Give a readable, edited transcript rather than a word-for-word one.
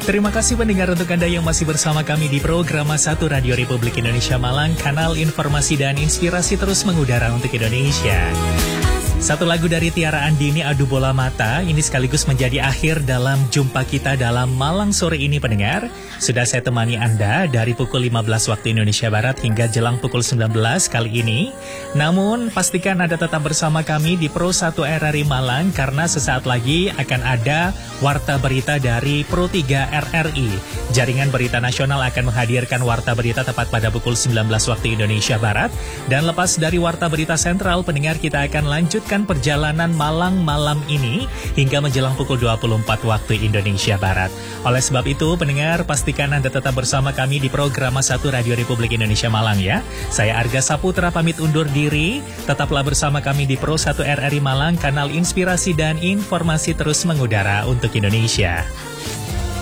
Terima kasih pendengar untuk Anda yang masih bersama kami di program 1 Radio Republik Indonesia Malang, kanal informasi dan inspirasi terus mengudara untuk Indonesia. Satu lagu dari Tiara Andini, Adu Bola Mata, ini sekaligus menjadi akhir dalam jumpa kita dalam Malang sore ini pendengar. Sudah saya temani Anda dari pukul 15 waktu Indonesia Barat hingga jelang pukul 19 kali ini. Namun pastikan Anda tetap bersama kami di Pro 1 RRI Malang karena sesaat lagi akan ada Warta Berita dari Pro 3 RRI. Jaringan Berita Nasional akan menghadirkan Warta Berita tepat pada pukul 19 waktu Indonesia Barat. Dan lepas dari Warta Berita Sentral, pendengar kita akan lanjutkan perjalanan Malang malam ini hingga menjelang pukul 24 waktu Indonesia Barat. Oleh sebab itu, pendengar, pastikan Anda tetap bersama kami di program 1 Radio Republik Indonesia Malang ya. Saya Arga Saputra pamit undur diri. Tetaplah bersama kami di Pro 1 RRI Malang, kanal inspirasi dan informasi terus mengudara untuk Indonesia.